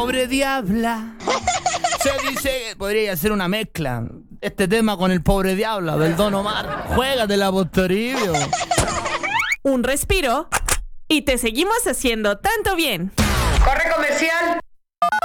Pobre diabla. Se dice que podría hacer una mezcla. Este tema con el pobre diabla del Don Omar. Juégatela, Postoribio. Un respiro y te seguimos haciendo tanto bien. ¡Corre comercial!